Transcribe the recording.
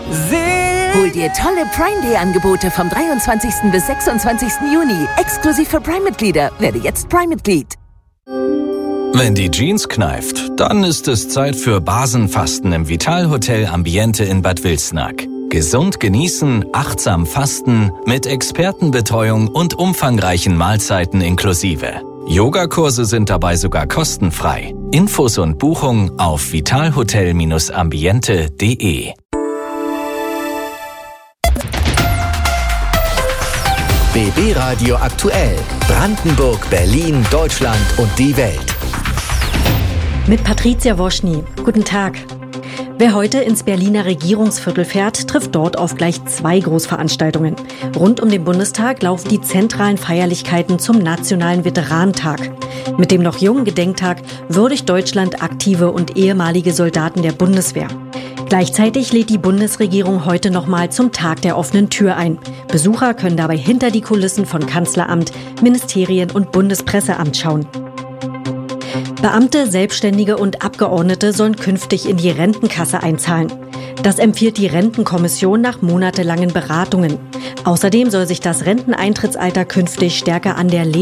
Hol dir tolle Prime Day Angebote vom 23. bis 26. Juni. Exklusiv für Prime-Mitglieder. Werde jetzt Prime-Mitglied. Wenn die Jeans kneift, dann ist es Zeit für Basenfasten im Vitalhotel Ambiente in Bad Wilsnack. Gesund genießen, achtsam fasten, mit Expertenbetreuung und umfangreichen Mahlzeiten inklusive. Yogakurse sind dabei sogar kostenfrei. Infos und Buchung auf vitalhotel-ambiente.de. BB Radio aktuell. Brandenburg, Berlin, Deutschland und die Welt. Mit Patricia Woschny. Guten Tag. Wer heute ins Berliner Regierungsviertel fährt, trifft dort auf gleich 2 Großveranstaltungen. Rund um den Bundestag laufen die zentralen Feierlichkeiten zum Nationalen Veteranentag. Mit dem noch jungen Gedenktag würdigt Deutschland aktive und ehemalige Soldaten der Bundeswehr. Gleichzeitig lädt die Bundesregierung heute nochmal zum Tag der offenen Tür ein. Besucher können dabei hinter die Kulissen von Kanzleramt, Ministerien und Bundespresseamt schauen. Beamte, Selbstständige und Abgeordnete sollen künftig in die Rentenkasse einzahlen. Das empfiehlt die Rentenkommission nach monatelangen Beratungen. Außerdem soll sich das Renteneintrittsalter künftig stärker an der